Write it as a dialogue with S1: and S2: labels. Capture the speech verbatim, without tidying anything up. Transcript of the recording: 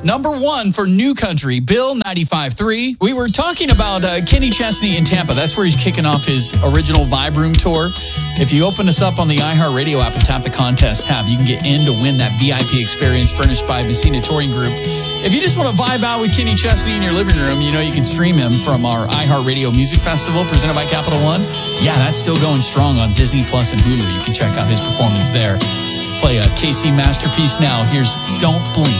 S1: Number one for New Country, Bill ninety-five point three. We were talking about uh, Kenny Chesney in Tampa. That's where he's kicking off his original Vibe Room tour. If you open us up on the iHeartRadio app and tap the contest tab, you can get in to win that V I P experience furnished by Messina Touring Group. If you just want to vibe out with Kenny Chesney in your living room, you know you can stream him from our iHeartRadio Music Festival presented by Capital One. Yeah, that's still going strong on Disney Plus and Hulu. You can check out his performance there. Play a K C masterpiece now. Here's Don't Blink.